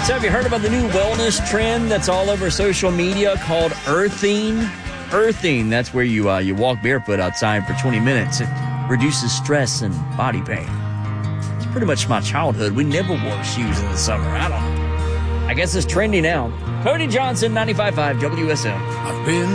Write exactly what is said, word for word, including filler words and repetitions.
So have you heard about the new wellness trend that's all over social media called earthing? Earthing, that's where you uh, you walk barefoot outside for twenty minutes. It reduces stress and body pain. It's pretty much my childhood. We never wore shoes in the summer. I don't know. I guess it's trendy now. Cody Johnson, ninety-five point five W S M. I've been